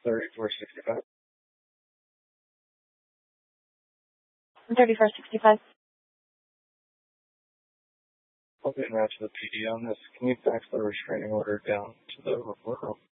3465. 3465. I'll get match the PD on this. Can you fax the restraining order down to the report room?